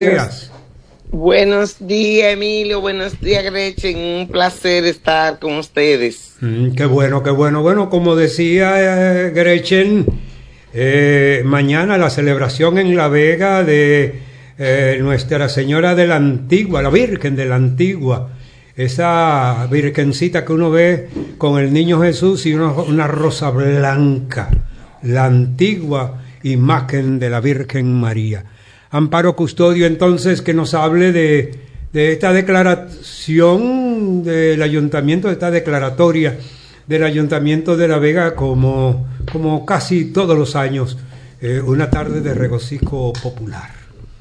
Días. Buenos días, Emilio. Buenos días, Gretchen. Un placer estar con ustedes. Qué bueno, qué bueno. Bueno, como decía Gretchen, mañana la celebración en La Vega de Nuestra Señora de la Antigua, la Virgen de la Antigua. Esa virgencita que uno ve con el niño Jesús y una rosa blanca. La antigua imagen de la Virgen María. Amparo Custodio, entonces, que nos hable de esta declaración del ayuntamiento, de esta declaratoria del ayuntamiento de La Vega, como casi todos los años, una tarde de regocijo popular.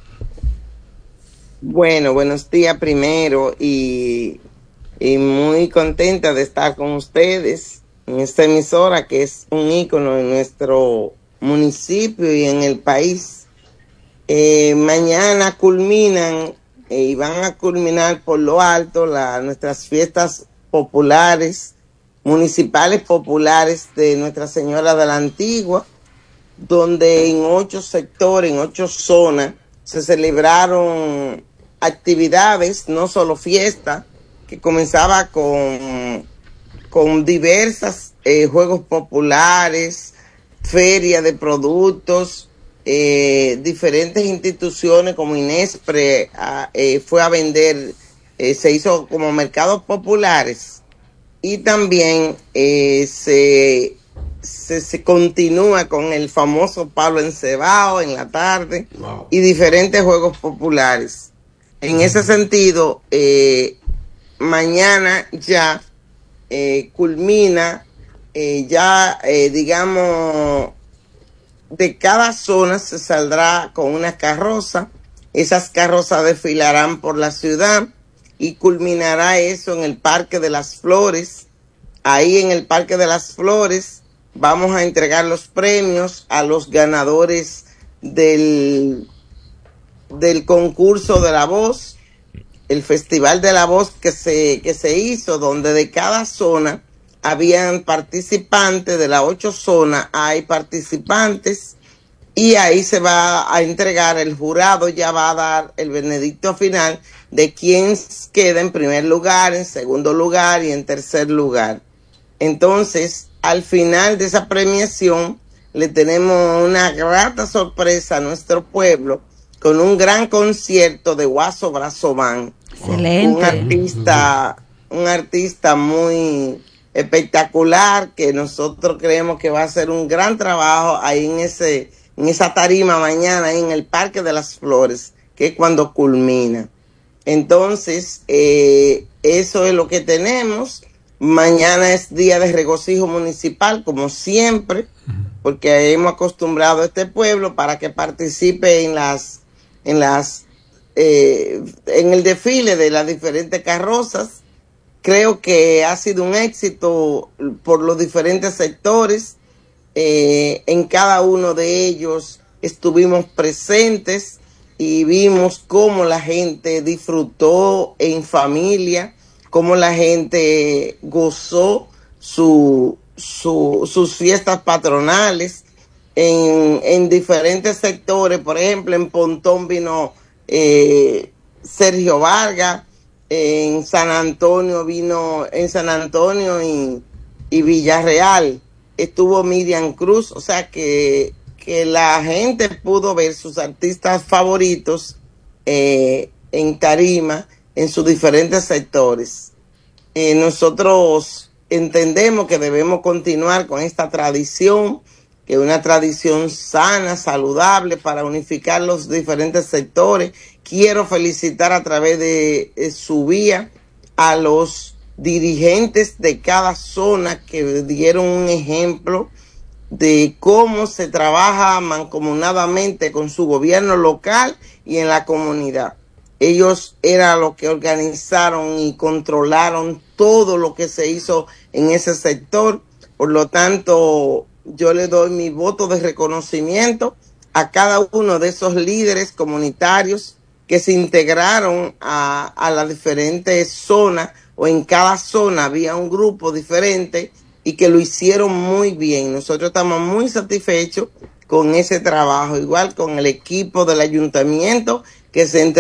Bueno, buenos días primero y muy contenta de estar con ustedes en esta emisora que es un ícono en nuestro municipio y en el país. Mañana culminan y van a culminar por lo alto nuestras fiestas populares, municipales populares de Nuestra Señora de la Antigua, donde en 8 sectores, en 8 zonas, se celebraron actividades, no solo fiestas, que comenzaba con diversas juegos populares, feria de productos. Diferentes instituciones como Inespre fue a vender, se hizo como mercados populares, y también se continúa con el famoso palo encebado en la tarde. Wow. Y diferentes juegos populares. En ese sentido, mañana ya culmina, digamos, de cada zona se saldrá con una carroza. Esas carrozas desfilarán por la ciudad y culminará eso en el Parque de las Flores. Ahí en el Parque de las Flores vamos a entregar los premios a los ganadores del concurso de la voz, el Festival de la Voz que se hizo, donde de cada zona habían participantes. De las 8 zonas hay participantes, y ahí se va a entregar, el jurado ya va a dar el veredicto final de quién queda en primer lugar, en segundo lugar y en tercer lugar. Entonces, al final de esa premiación, le tenemos una grata sorpresa a nuestro pueblo con un gran concierto de Guaso Brazován. Excelente. Un artista muy espectacular, que nosotros creemos que va a hacer un gran trabajo ahí en esa tarima mañana, ahí en el Parque de las Flores, que es cuando culmina. Entonces, eso es lo que tenemos. Mañana es día de regocijo municipal, como siempre, porque hemos acostumbrado a este pueblo para que participe en el desfile de las diferentes carrozas. Creo que ha sido un éxito por los diferentes sectores. En cada uno de ellos estuvimos presentes y vimos cómo la gente disfrutó en familia, cómo la gente gozó sus fiestas patronales en diferentes sectores. Por ejemplo, en Pontón vino Sergio Vargas. En San Antonio y Villarreal estuvo Miriam Cruz. O sea que la gente pudo ver sus artistas favoritos en tarima en sus diferentes sectores. Nosotros entendemos que debemos continuar con esta tradición, que es una tradición sana, saludable, para unificar los diferentes sectores. Quiero felicitar a través de su vía a los dirigentes de cada zona que dieron un ejemplo de cómo se trabaja mancomunadamente con su gobierno local y en la comunidad. Ellos eran los que organizaron y controlaron todo lo que se hizo en ese sector. Por lo tanto, yo le doy mi voto de reconocimiento a cada uno de esos líderes comunitarios que se integraron a las diferentes zonas, o en cada zona había un grupo diferente y que lo hicieron muy bien. Nosotros estamos muy satisfechos con ese trabajo, igual con el equipo del ayuntamiento que se